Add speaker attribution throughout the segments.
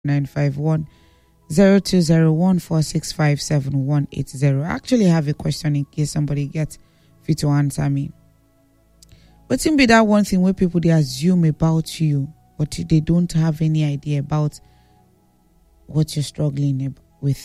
Speaker 1: 0201465780. I actually have a question in case somebody gets fit to answer me. But it be that one thing where people they assume about you, but they don't have any idea about what you're struggling with.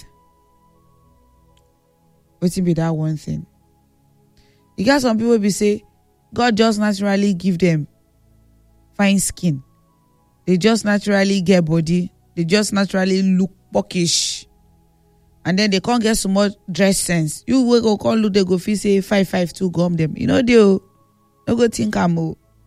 Speaker 1: But it be that one thing. You got some people be say, God just naturally give them fine skin. They just naturally get body. They just naturally look buckish. And then they can't get so much dress sense. You will go call look, they go feel say 552 gum them. You know they no go think I'm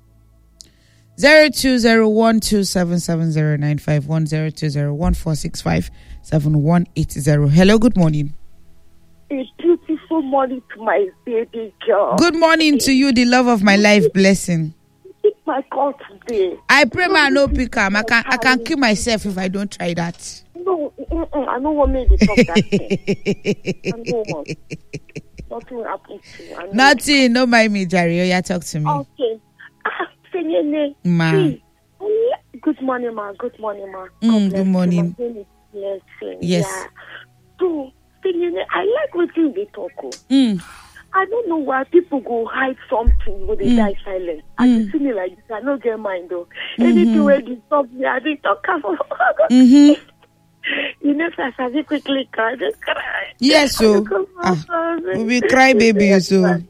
Speaker 1: 0201477095102014657180. Hello, good morning.
Speaker 2: A beautiful morning to my baby girl.
Speaker 1: Good morning to you, the love of my life, blessing.
Speaker 2: Pick my call today.
Speaker 1: I pray my no pick am. I can kill myself if I don't try that.
Speaker 2: No, I don't want me to talk that thing. I don't want. Nothing will happen to you.
Speaker 1: Nothing. No mind me, Jerry. You talk to me.
Speaker 2: Okay.
Speaker 1: Ma.
Speaker 2: Good morning, ma. Good morning, ma.
Speaker 1: Good morning.
Speaker 2: Yes.
Speaker 1: Yeah.
Speaker 2: So, I like what they talk. I don't know why people go hide something when they die silent. I just see me like this. I don't get mind though. Anything where they stop me, I didn't talk about. You know, if I say quickly cry, just cry.
Speaker 1: Yes, so we will cry, baby. So
Speaker 2: don't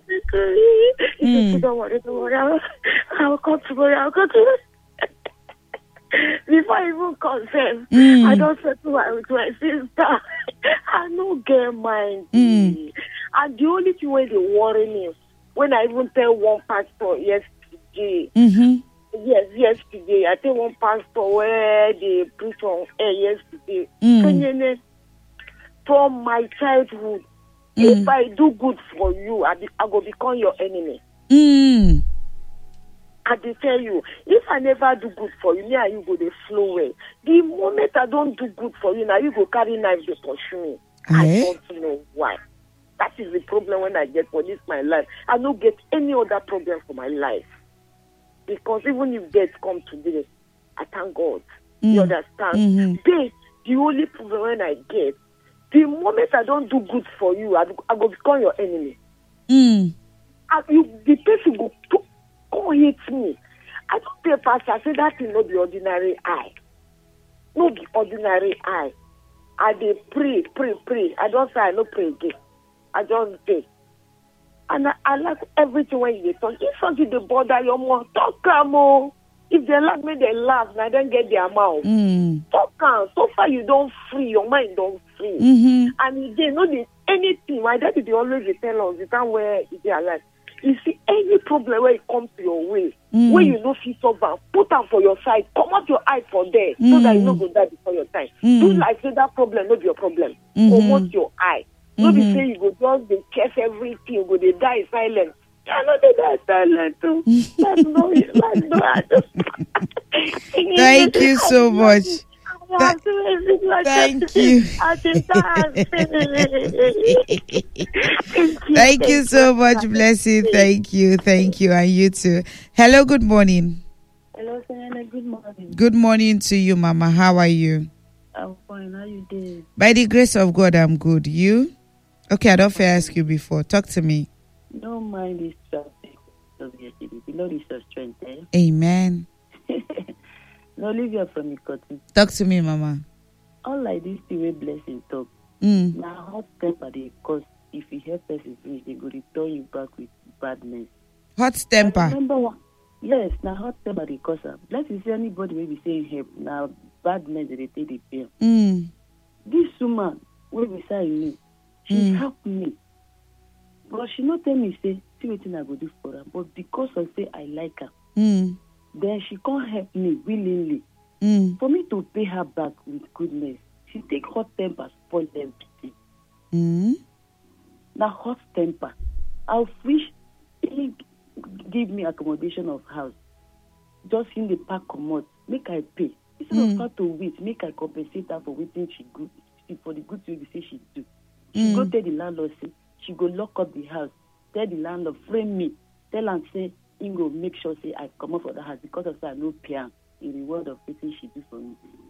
Speaker 2: worry. I'll come tomorrow. Before I even confess, I don't settle with my sister. I don't get mind. And the only thing where they worry me, when I even tell one pastor yesterday, yesterday, I tell one pastor where they preach on air yesterday, from my childhood, if I do good for you, I go become your enemy. I dey tell you, if I never do good for you, me and you go dey flow well. The moment I don't do good for you, now you go carry knife to pursue me. I don't know why. That is the problem when I get for this my life. I don't get any other problem for my life. Because even if death come today, I thank God. You understand? Death, the only problem when I get, the moment I don't do good for you, I go become your enemy. The person go hate me. I don't pay pastor. I say that thing not be ordinary eye. No be ordinary eye. I dey pray. I don't say I no pray again. I just dey. And I like everything when you talk. If something dey bother your mouth, talk am. If they laugh, make they laugh. Now then get their mouth. Talk am. So far you don't free. Your mind don't free. And they know this anything. My daddy they always tell us the time where they are like. You see, any problem where it comes to your way, where you know feel sober, put them for your side, come out your eye for there, so that you no go die before your time. Do like say that problem, not your problem. Come out your eye. Not be say you go just dey curse everything, you go dey die silent. I know they die silent too. That's no.
Speaker 1: Thank you so much. Thank you. Thank you so much, Blessing. Thank you. And you too. Hello, good morning.
Speaker 2: Hello, Selena. Good morning.
Speaker 1: Good morning to you, Mama. How are you?
Speaker 2: I'm fine. How you doing?
Speaker 1: By the grace of God, I'm good. You? Okay, I don't fair ask you before. Talk to me.
Speaker 2: Don't mind this traffic. The Lord is your strength.
Speaker 1: Amen.
Speaker 2: No, Olivia from Ikotu.
Speaker 1: Talk to me, Mama.
Speaker 2: All like this the way Blessing talk. Now hot temper they cause if you help person finish, they go return you back with badness.
Speaker 1: Hot temper.
Speaker 2: Number one. Yes, now hot temper they cause her. Let's see anybody will be saying help. Now badness they take the pain. This woman will be saying me. She helped me. But she not tell me say, see what I go do for her. But because I say I like her. Then she can't help me willingly. For me to pay her back with goodness, she take hot temper, spoil everything. Now hot temper, I wish he give me accommodation of house. Just in the park commode, make I pay. Instead of her to wait, make I compensate her for waiting for the good thing say she do. She go tell the landlord say she go lock up the house. Tell the landlord frame me. Tell am say he go make sure say I come up for the house because of say I no pay am in reward of everything she do for me.